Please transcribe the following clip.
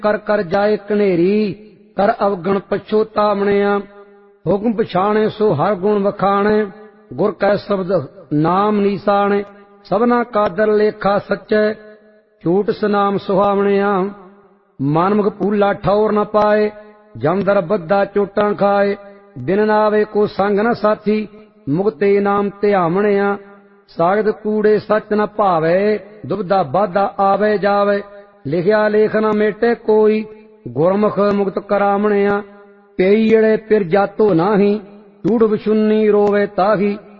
कर कर जाए कनेरी, कर अवगण पछोतावणिया। हुक्म पछाणे सो हर गुण वखाणे, गुर कै शब्द नाम नीसाणे। सबना कादर लेखा सच्चै, झूठ सनाम सुहावणिया। मानमुख पूला ठौर न पाए, जमदर बद्दा चोटां खाए। बिन नावे को संग न साथी, मुक्ते नाम ध्यावणिया। सागद कूड़े सच न भावे, दुबदा बाधा आवे जावे। लिखिया लेख न मेटे कोई, गुरमुख मुक्त करावणिया। पेई अड़े पिर जातो नाही, झूठ विशुन्नी रोवे ताही।